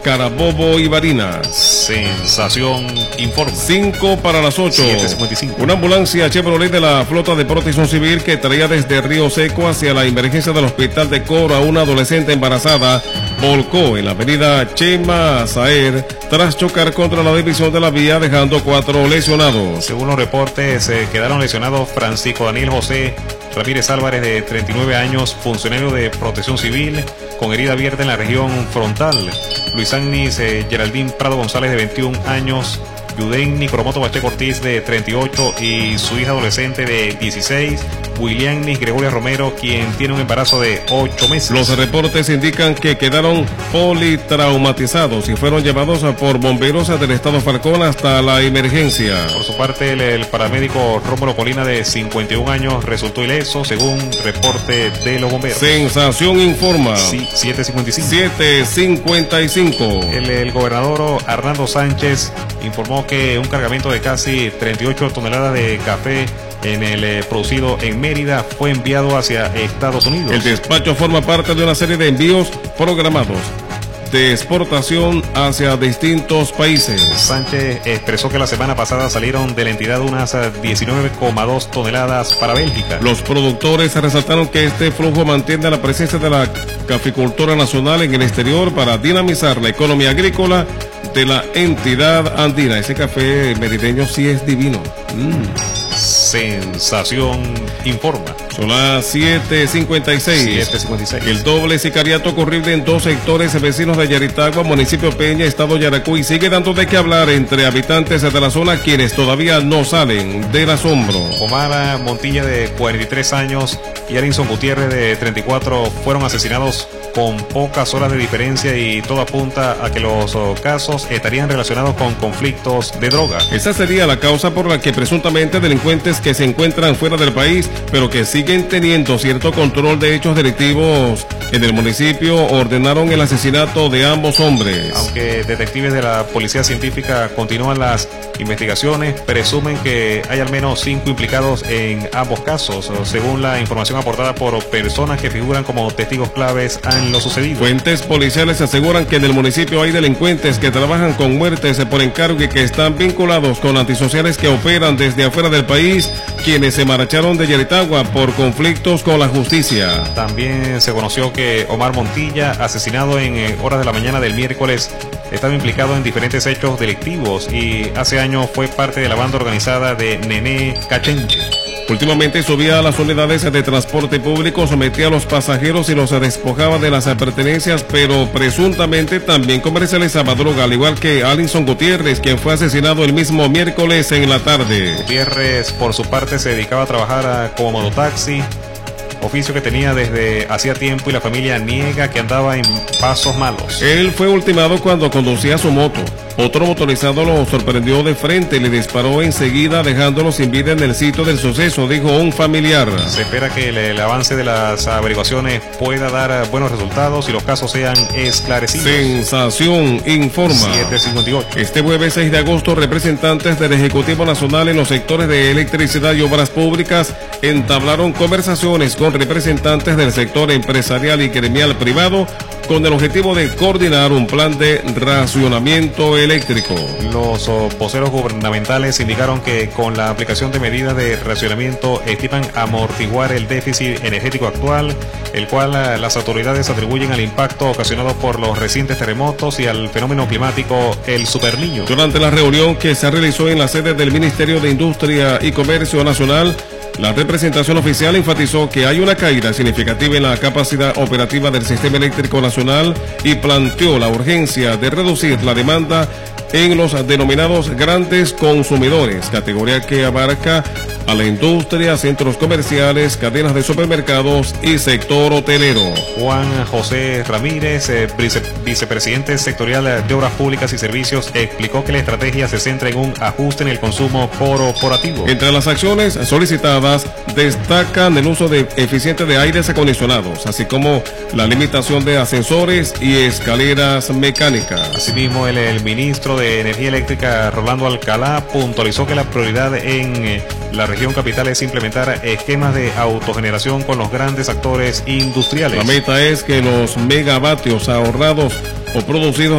Carabobo y Barinas. Sensación informa. 5 para las 8. 7:55. Una ambulancia Chevrolet de la Flota de Protección Civil que traía desde Río Seco hacia la emergencia del hospital de Coro a una adolescente embarazada volcó en la avenida Chema Saer tras chocar contra la división de la vía, dejando 4 lesionados. Según los reportes, quedaron lesionados Francisco Daniel José Ramírez Álvarez, de 39 años, funcionario de Protección Civil, con herida abierta en la región frontal. Luis Agnis Geraldín Prado González, de 21 años. Yuden Nicoromoto Pacheco Ortiz, de 38, y su hija adolescente de 16. Williamnis Gregorio Romero, quien tiene un embarazo de 8 meses. Los reportes indican que quedaron politraumatizados y fueron llevados por bomberos del estado Falcón hasta la emergencia. Por su parte, el paramédico Rómulo Colina, de 51 años, resultó ileso, según reporte de los bomberos. Sensación informa. Sí, 7:55. 7:55. El gobernador Arnaldo Sánchez informó que un cargamento de casi 38 toneladas de café producido en Mérida fue enviado hacia Estados Unidos. El despacho forma parte de una serie de envíos programados de exportación hacia distintos países. Sánchez expresó que la semana pasada salieron de la entidad unas 19,2 toneladas para Bélgica. Los productores resaltaron que este flujo mantiene la presencia de la caficultura nacional en el exterior para dinamizar la economía agrícola de la entidad andina. Ese café merideño sí es divino. Sensación informa. Son las 7:56. 7:56. El doble sicariato ocurrido en 2 sectores vecinos de Yaritagua, municipio Peña, estado Yaracuy, sigue dando de qué hablar entre habitantes de la zona, quienes todavía no salen del asombro. Omar Montilla, de 43 años, y Arinson Gutiérrez, de 34, fueron asesinados con pocas horas de diferencia, y todo apunta a que los casos estarían relacionados con conflictos de droga. Esa sería la causa por la que presuntamente delincuentes que se encuentran fuera del país, pero que siguen teniendo cierto control de hechos delictivos en el municipio, ordenaron el asesinato de ambos hombres. Aunque detectives de la Policía Científica continúan las investigaciones, presumen que hay al menos 5 implicados en ambos casos, según la información aportada por personas que figuran como testigos claves en lo sucedido. Fuentes policiales aseguran que en el municipio hay delincuentes que trabajan con muertes por encargo y que están vinculados con antisociales que operan desde afuera del país, quienes se marcharon de Yaritagua por conflictos con la justicia. También se conoció que Omar Montilla, asesinado en horas de la mañana del miércoles, estaba implicado en diferentes hechos delictivos y hace años fue parte de la banda organizada de Nené Cachenche. Últimamente subía a las unidades de transporte público, sometía a los pasajeros y los despojaba de las pertenencias, pero presuntamente también comercializaba droga, al igual que Alinson Gutiérrez, quien fue asesinado el mismo miércoles en la tarde. Gutiérrez, por su parte, se dedicaba a trabajar como mototaxi, oficio que tenía desde hacía tiempo, y la familia niega que andaba en pasos malos. Él fue ultimado cuando conducía su moto. Otro motorizado lo sorprendió de frente y le disparó enseguida, dejándolo sin vida en el sitio del suceso, dijo un familiar. Se espera que el avance de las averiguaciones pueda dar buenos resultados y los casos sean esclarecidos. Sensación informa. 7:58. Este jueves 6 de agosto, representantes del Ejecutivo Nacional en los sectores de electricidad y obras públicas entablaron conversaciones con representantes del sector empresarial y gremial privado con el objetivo de coordinar un plan de racionamiento eléctrico. Los voceros gubernamentales indicaron que con la aplicación de medidas de racionamiento estiman amortiguar el déficit energético actual, el cual las autoridades atribuyen al impacto ocasionado por los recientes terremotos y al fenómeno climático El Superniño. Durante la reunión que se realizó en la sede del Ministerio de Industria y Comercio Nacional, la representación oficial enfatizó que hay una caída significativa en la capacidad operativa del sistema eléctrico nacional y planteó la urgencia de reducir la demanda en los denominados grandes consumidores, categoría que abarca a la industria, centros comerciales, cadenas de supermercados y sector hotelero. Juan José Ramírez, vicepresidente sectorial de Obras Públicas y Servicios, explicó que la estrategia se centra en un ajuste en el consumo corporativo. Entre las acciones solicitadas destacan el uso eficiente de aires acondicionados, así como la limitación de ascensores y escaleras mecánicas. Asimismo, el ministro de Energía Eléctrica, Rolando Alcalá, puntualizó que la prioridad en la región capital es implementar esquemas de autogeneración con los grandes actores industriales. La meta es que los megavatios ahorrados o producidos